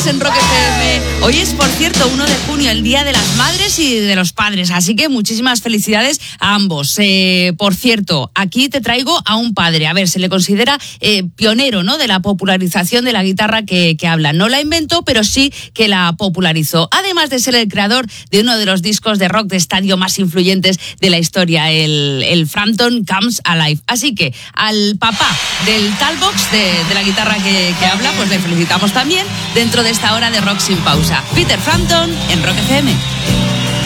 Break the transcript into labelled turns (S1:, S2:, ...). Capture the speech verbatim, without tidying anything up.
S1: estamos en Rock F M. Hoy es, por cierto, uno de junio, el Día de las Madres y de los Padres, así que muchísimas felicidades a ambos. Eh, por cierto, aquí te traigo a un padre. A ver, se le considera eh, pionero, ¿no?, de la popularización de la guitarra que, que habla. No la inventó, pero sí que la popularizó. Además de ser el creador de uno de los discos de rock de estadio más influyentes de la historia, el, el Frampton Comes Alive. Así que al papá del Talbox, de, de la guitarra que, que habla, pues le felicitamos también dentro de esta hora de Rock Sin Pausa. Peter Frampton en Rock F M.